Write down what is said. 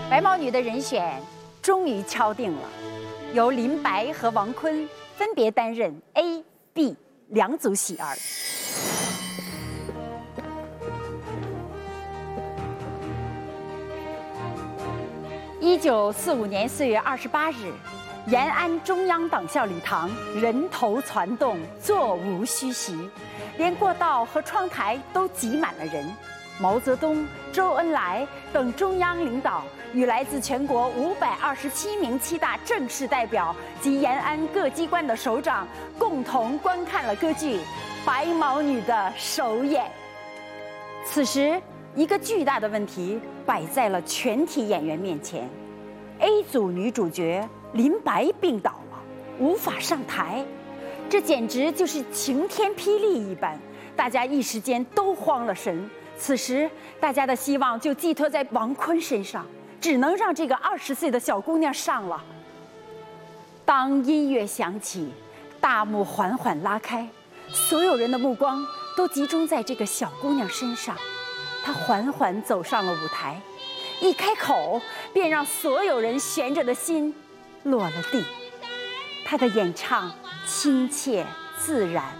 白毛女的人选终于敲定了，由林白和王坤分别担任 A、B 两组喜儿。1945年4月28日，延安中央党校礼堂人头攒动，座无虚席，连过道和窗台都挤满了人。毛泽东、周恩来等中央领导与来自全国527名7大正式代表及延安各机关的首长共同观看了歌剧《白毛女》的首演。此时，一个巨大的问题摆在了全体演员面前。A 组女主角林白病倒了，无法上台，这简直就是晴天霹雳一般，大家一时间都慌了神。此时，大家的希望就寄托在王坤身上，只能让这个20岁的小姑娘上了。当音乐响起，大幕缓缓拉开，所有人的目光都集中在这个小姑娘身上。她缓缓走上了舞台，一开口便让所有人悬着的心落了地。她的演唱亲切自然，